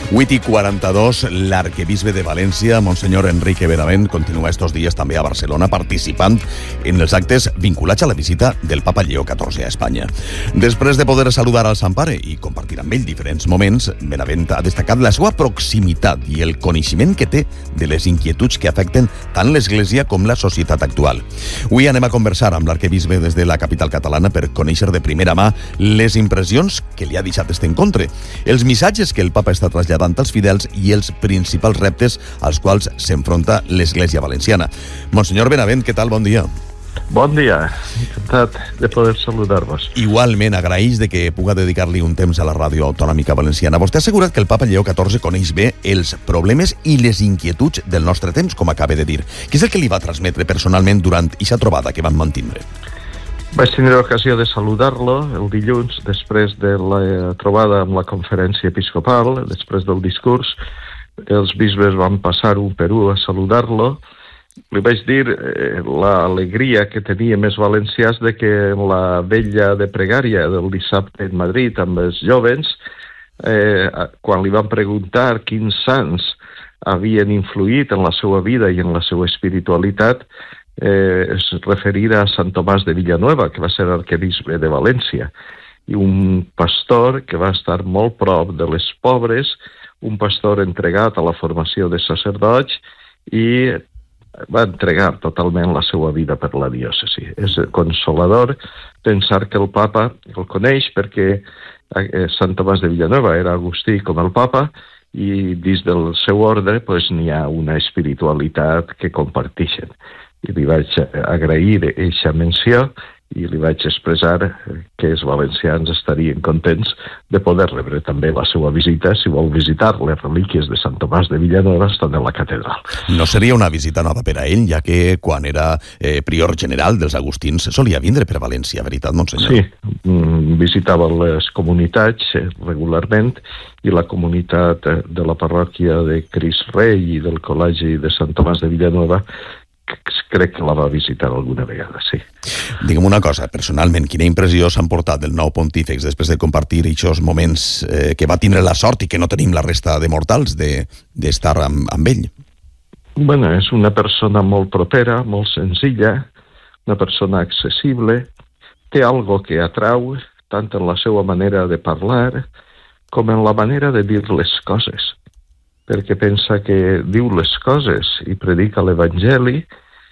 8:42, l'arquebisbe de València, Monsenyor Enrique Benavent, continua estos dies també a Barcelona participant en els actes vinculats a la visita del papa Lleó XIV a Espanya. Després de poder saludar al Sant Pare i compartir amb ell diferents moments, Benavent ha destacat la seva proximitat i el coneixement que té de les inquietuds que afecten tant l'Església com la societat actual. Avui anem a conversar amb l'arquebisbe des de la capital catalana per conèixer de primera mà les impressions que li ha deixat este encontre, els missatges que el papa està traslladant als fidels i els principals reptes als quals s'enfronta l'Església valenciana. Monsenyor Benavent, què tal? Bon dia. Bon dia, encantat de poder saludar-vos. Igualment, agraeix de que puga dedicar-li un temps a la ràdio autonòmica valenciana. Vostè ha assegurat que el papa Lleó XIV coneix bé els problemes i les inquietuds del nostre temps, com acaba de dir. Què és el que li va transmetre personalment durant aquesta trobada que van mantindre? Vaig tenir l'ocasió de saludar-lo el dilluns, després de la trobada amb la conferència episcopal, després del discurs. Els bisbes van passar un per un a saludar-lo. Li vaig dir l'alegria que teníem els valencians de que la vella de pregària del dissabte en Madrid amb els jovens, quan li van preguntar quins sants havien influït en la seva vida i en la seva espiritualitat, es referir a Sant Tomàs de Villanueva, que va ser arquebisbe de València, i un pastor que va estar molt prop de les pobres, un pastor entregat a la formació de sacerdots i va entregar totalment la seva vida per la diòcesi. És consolador pensar que el papa el coneix perquè Sant Tomàs de Villanueva era agustí com el papa i dins del seu ordre n'hi ha una espiritualitat que comparteixen. I li vaig agrair aquesta menció i li vaig expressar que els valencians estarien contents de poder rebre també la seva visita. Si vol visitar les relíquies de Sant Tomàs de Villanueva estan a la catedral. No seria una visita nova per a ell, ja que quan era prior general dels agustins solia vindre per València, veritat, Monsenyor? Sí, visitava les comunitats regularment i la comunitat de la parròquia de Crist Rei i del col·legi de Sant Tomàs de Villanueva crec que la va visitar alguna vegada, sí. Digue'm una cosa, personalment, quina impressió s'han portat del nou pontífex després de compartir aquests moments que va tindre la sort i que no tenim la resta de mortals d'estar amb ell? Bueno, és una persona molt propera, molt senzilla, una persona accessible, té algo que atrau, tant en la seva manera de parlar com en la manera de dir les coses, perquè pensa que diu les coses i predica l'Evangeli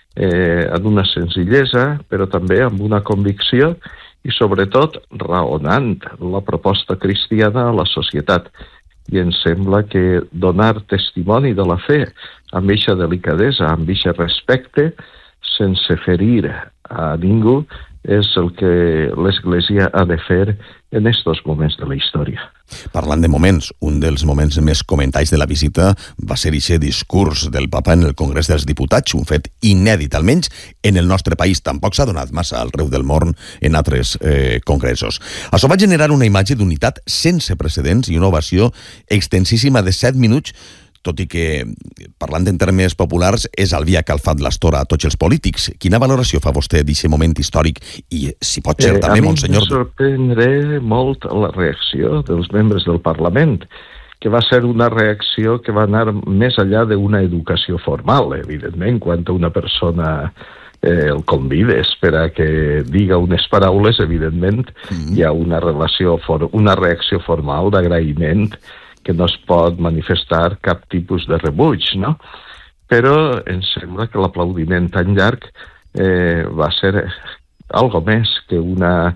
amb una senzillesa, però també amb una convicció i sobretot raonant la proposta cristiana a la societat. I em sembla que donar testimoni de la fe amb eixa delicadesa, amb eixa respecte, sense ferir a ningú, és el que l'Església ha de fer en estos moments de la història. Parlant de moments, un dels moments més comentats de la visita va ser aquest discurs del papa en el Congrés dels Diputats, un fet inèdit, almenys en el nostre país. Tampoc s'ha donat massa al Reu del Món en altres congressos. Això va generar una imatge d'unitat sense precedents i una ovació extensíssima de 7 minuts, tot i que, parlant en termes populars, és el via que ha alçat l'estora a tots els polítics. Quina valoració fa vostè d'aquest moment històric i, si pot ser, també, Monsenyor? A mi em sorprendré molt la reacció dels membres del Parlament, que va ser una reacció que va anar més enllà d'una educació formal, evidentment, quan una persona el convides per a que diga unes paraules, evidentment, hi ha una reacció formal d'agraïment que no es pot manifestar cap tipus de rebuig, no? Però em sembla que l'aplaudiment tan llarg va ser algo més que una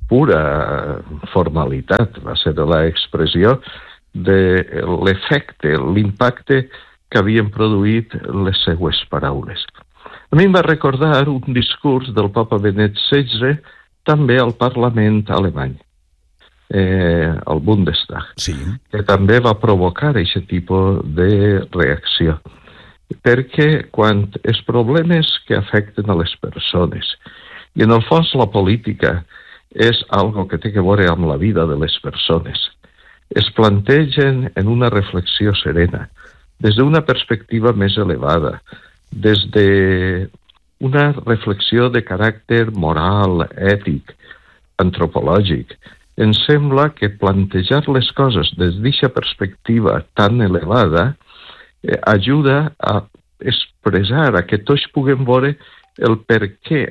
pura formalitat, va ser l'expressió de l'efecte, l'impacte que havien produït les seues paraules. A mi em va recordar un discurs del papa Benet XVI també al Parlament alemany, al Bundestag, sí, que també va provocar aquest tipus de reacció. Perquè quan els problemes que afecten a les persones, i en el fons la política és algo que té que veure amb la vida de les persones, es plantegen en una reflexió serena, des d'una perspectiva més elevada, des d'una reflexió de caràcter moral, ètic, antropològic, em sembla que plantejar les coses des d'aquesta perspectiva tan elevada ajuda a expressar, a que tots puguem veure el perquè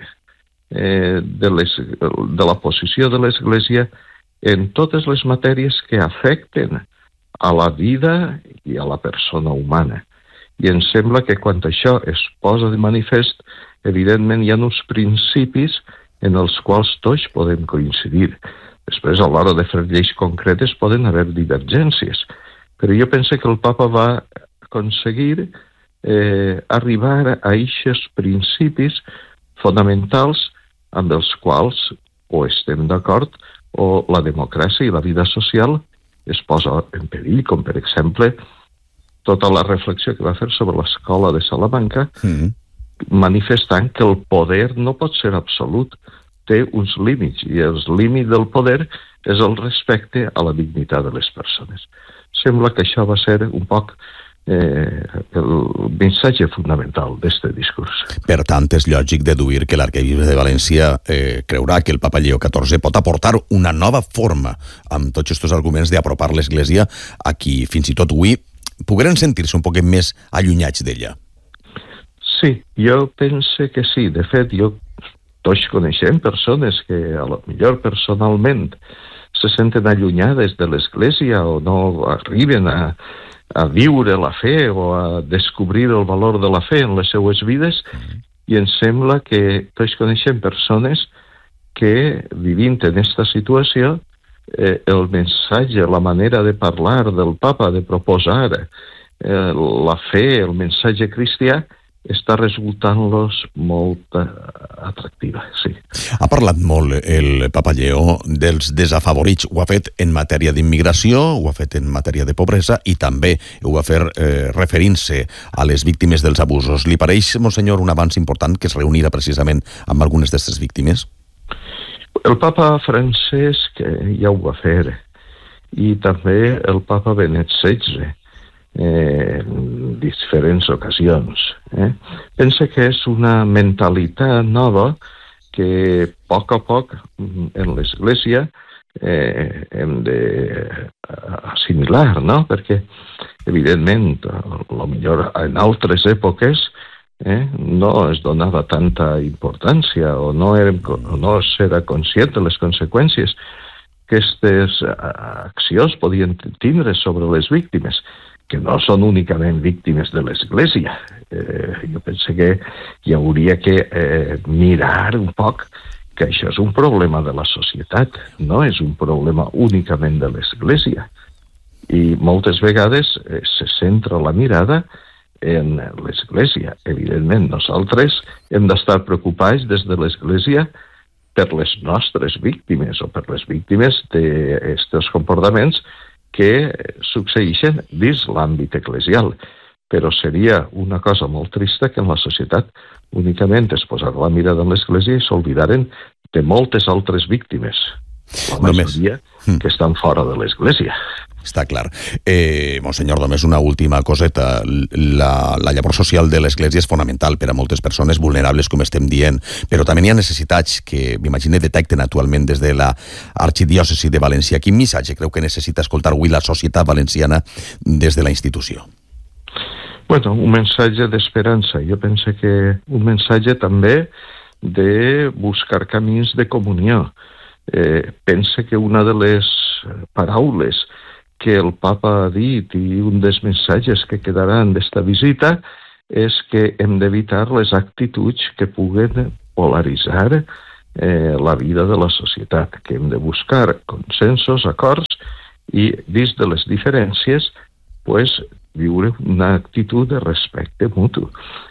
de la posició de l'Església en totes les matèries que afecten a la vida i a la persona humana. I em sembla que quan això es posa de manifest, evidentment hi ha uns principis en els quals tots podem coincidir. Després, a l'hora de fer lleis concretes, poden haver divergències. Però jo penso que el papa va aconseguir arribar a aquests principis fonamentals amb els quals o estem d'acord o la democràcia i la vida social es posa en perill, com per exemple tota la reflexió que va fer sobre l'escola de Salamanca, manifestant que el poder no pot ser absolut, té uns límits, i el límit del poder és el respecte a la dignitat de les persones. Sembla que això va ser un poc el missatge fonamental d'aquest discurs. Per tant, és lògic deduir que l'arquebisbe de València creurà que el papa Lleó XIV pot aportar una nova forma amb tots aquests arguments d'apropar l'Església a qui fins i tot avui pogueren sentir-se un poc més allunyats d'ella. Sí, jo penso que sí. De fet, tots coneixem persones que a lo millor personalment se senten allunyades de l'Església o no arriben a viure la fe o a descobrir el valor de la fe en les seues vides, i em sembla que tots coneixem persones que, vivint en aquesta situació, el missatge, la manera de parlar del papa, de proposar la fe, el missatge cristià, està resultant-los molt atractiva, sí. Ha parlat molt el papa Lleó dels desafavorits. Ho ha fet en matèria d'immigració, ho ha fet en matèria de pobresa i també ho va fer referint-se a les víctimes dels abusos. Li pareix, monsenyor, un avanç important que es reunirà precisament amb algunes d'aquestes víctimes? El papa Francesc ja ho va fer, i també el papa Benet XVI, en diferents ocasions. Penso que és una mentalitat nova que a poc en l'Església hem d'assimilar, no? Perquè, evidentment, potser en altres èpoques no es donava tanta importància o no s'era conscient de les conseqüències que aquestes accions podien tindre sobre les víctimes, que no són únicament víctimes de l'Església. Jo penso que hi hauria que mirar un poc que això és un problema de la societat, no és un problema únicament de l'Església. I moltes vegades se centra la mirada en l'Església. Evidentment, nosaltres hem d'estar preocupats des de l'Església per les nostres víctimes o per les víctimes d'aquests comportaments que succeeixen dins l'àmbit eclesial. Però seria una cosa molt trista que en la societat únicament es posarà la mirada en l'Església i s'oblidaren de moltes altres víctimes, la majoria que estan fora de l'Església. Està clar. Monsenyor, només una última coseta. La llavor social de l'Església és fonamental per a moltes persones vulnerables, com estem dient, però també hi ha necessitats que, m'imagino, detecten actualment des de l'Arxidiòcesi de València. Quin missatge creu que necessita escoltar avui la societat valenciana des de la institució? Bueno, un missatge d'esperança. Jo penso que un missatge també de buscar camins de comunió. Penso que una de les paraules que el papa ha dit i un dels missatges que quedaran d'esta visita és que hem d'evitar les actituds que puguen polaritzar la vida de la societat, que hem de buscar consensos, acords i dins de les diferències viure una actitud de respecte mutu.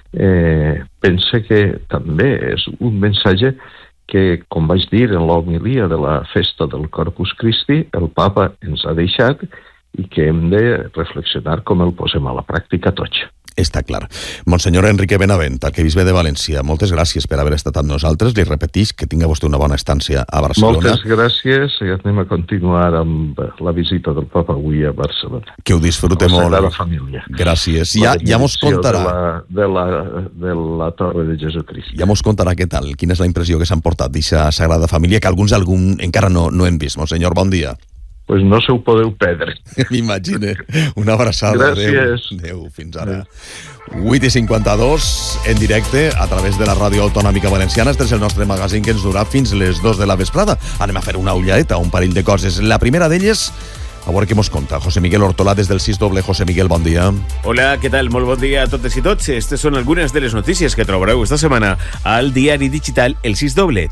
Penso que també és un missatge que, com vaig dir en l'homilia de la festa del Corpus Christi, el papa ens ha deixat i que hem de reflexionar com el posem a la pràctica tots. Està clar. Monsenyor Enrique Benavent, arquebisbe de València, moltes gràcies per haver estat amb nosaltres. Li repetís que tinga vostè una bona estància a Barcelona. Moltes gràcies i anem a continuar amb la visita del Papa avui a Barcelona. Que ho disfrute molt. La família. Gràcies. Ja mos contarà. De la Torre de Jesucrist. Ja mos contarà què tal, quina és la impressió que s'han portat d'aquesta Sagrada Família, que alguns encara no hem vist. Monsenyor, bon dia. Pues no se ho podeu perdre. M'imagine. Una abraçada. Gràcies. Adéu, fins ara. 8:52, en directe, a través de la Ràdio Autonòmica Valenciana. Este és el nostre magazín que ens durà fins les 2 de la vesprada. Anem a fer una ulladeta, un parell de coses. La primera d'elles, a veure què mos conta José Miguel Hortolà des del 6doble. José Miguel, bon dia. Hola, què tal? Molt bon dia a totes i tots. Aquestes són algunes de les notícies que trobareu esta setmana al diari digital El 6doble,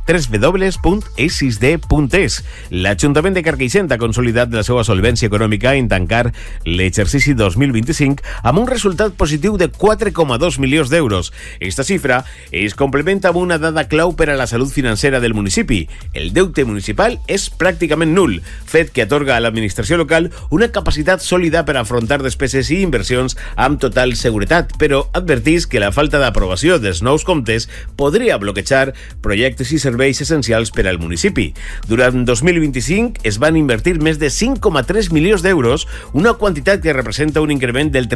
www.e6d.es. L'Ajuntament de Carcaixent ha consolidat la seva solvència econòmica en tancar l'exercici 2025 amb un resultat positiu de 4,2 milions d'euros. Esta xifra es complementa amb una dada clau per a la salut financera del municipi. El deute municipal és pràcticament nul, fet que atorga a l'administració local una capacitat sòlida per afrontar despeses i inversions amb total seguretat, però advertís que la falta d'aprovació dels nous comptes podria bloquejar projectes i serveis essencials per al municipi. Durant 2025 es van invertir més de 5,3 milions d'euros, una quantitat que representa un increment del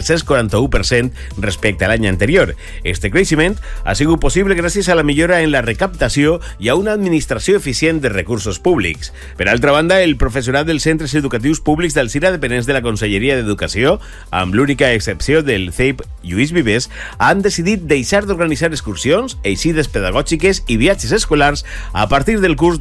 341% respecte a l'any anterior. Este creixement ha sigut possible gràcies a la millora en la recaptació i a una administració eficient de recursos públics. Per altra banda, el professorat dels centres educatius públics del CIRA, dependents de la Conselleria d'Educació, amb l'única excepció del CEIP Lluís Vives, han decidit deixar d'organitzar excursions, eixides pedagògiques i viatges escolars a partir del curs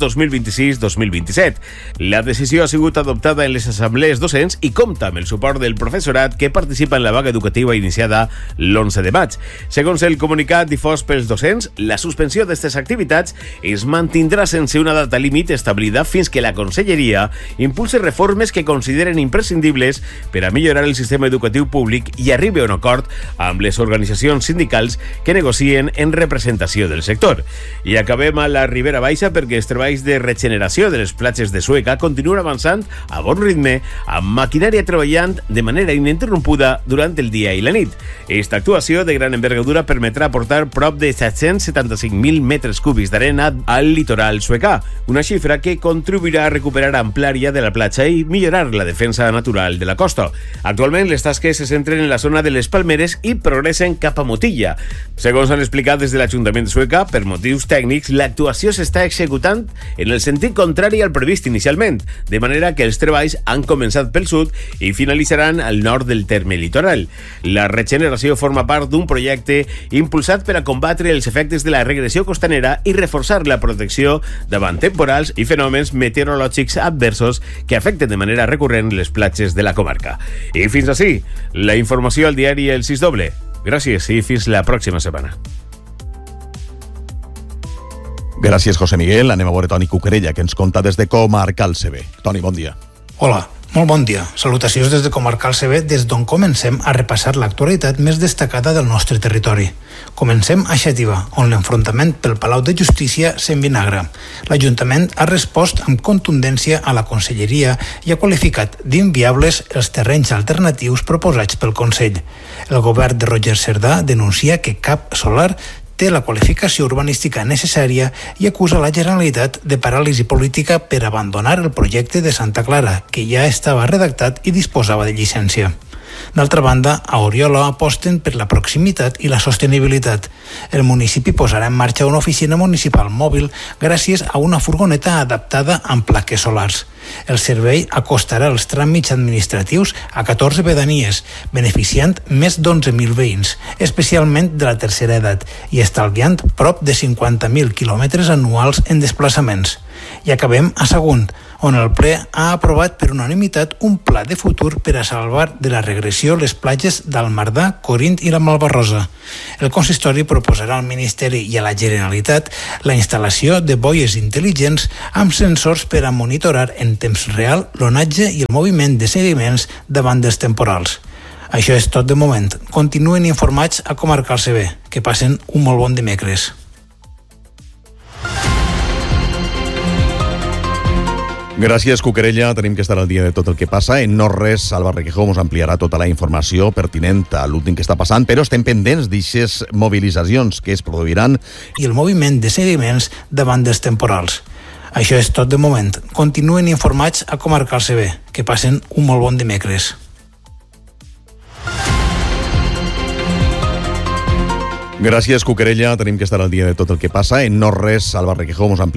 2026-2027. La decisió ha sigut adoptada en les assemblees docents i compta amb el suport del professorat que participa en la vaga educativa iniciada l'11 de maig. Segons el comunicat difós pels docents, la suspensió d'aquestes activitats es mantindrà sense una data límit establida fins que la Conselleria impulsi reformes que consideren imprescindibles per a millorar el sistema educatiu públic i arribi a un acord amb les organitzacions sindicals que negocien en representació del sector. I acabem a la Ribera Baixa perquè els treballs de regeneració de les platges de Sueca continuen avançant a bon ritme, amb maquinària treballant de manera ininterrompuda durant el dia i la nit. Esta actuació de gran envergadura permetrà aportar prop de 775.000 metres cúbics d'arena al litoral suecà, una xifra que contribuirà a recuperar amplària de la platja i millorar la defensa natural de la costa. Actualment, les tasques se centren en la zona de les Palmeres i progressen cap a Motilla. Segons han explicat des de l'Ajuntament de Sueca, per motius tècnics, l'actuació s'està executant en el sentit contrari al previst inicialment, de manera que els treballs han començat pel sud i finalitzaran al nord del terme litoral. La regeneració forma part d'un projecte impulsat per a combatre els efectes de la regressió costanera i reforçar la protecció davant temporals i fenòmens meteorològics adversos que afecten de manera recurrent les platges de la comarca. I fins ací, la informació al diari El 6doble. Gràcies i fins la pròxima setmana. Gràcies, José Miguel. Anem a veure Toni Cuquerella, que ens conta des de Comarcal CB. Toni, bon dia. Hola, molt bon dia. Salutacions des de Comarcal CB, des d'on comencem a repassar l'actualitat més destacada del nostre territori. Comencem a Xàtiva, on l'enfrontament pel Palau de Justícia s'envinagra. L'Ajuntament ha respost amb contundència a la Conselleria i ha qualificat d'inviables els terrenys alternatius proposats pel Consell. El govern de Roger Cerdà denuncia que Cap Solar té la qualificació urbanística necessària i acusa la Generalitat de paràlisi política per abandonar el projecte de Santa Clara, que ja estava redactat i disposava de llicència. D'altra banda, a Oriola aposten per la proximitat i la sostenibilitat. El municipi posarà en marxa una oficina municipal mòbil gràcies a una furgoneta adaptada amb plaques solars. El servei acostarà els tràmits administratius a 14 pedanies, beneficiant més d'11.000 veïns, especialment de la tercera edat, i estalviant prop de 50.000 quilòmetres anuals en desplaçaments. I acabem a Sagunt, on el ple ha aprovat per unanimitat un pla de futur per a salvar de la regressió les platges d'Almardà, Corint i la Malvarrosa. El consistori proposarà al Ministeri i a la Generalitat la instal·lació de boies intel·ligents amb sensors per a monitorar en temps real l'onatge i el moviment de sediments davant dels temporals. Això és tot de moment. Continuen informats a Comarcal CB. Que passen un molt bon dimecres. Gràcies, Cuquerella. Tenim que estar al dia de tot el que passa. En no res, Alba Requejo ens ampliarà tota la informació pertinent a l'últim que està passant, però estem pendents d'aixes mobilitzacions que es produiran. I el moviment de sediments davant dels temporals. Això és tot de moment. Continuen informats a Comarcal CB. Que passen un molt bon dimecres. Gràcies, Cuquerella. Tenim que estar al dia de tot el que passa. En no res, Alba Requejo ens ampliarà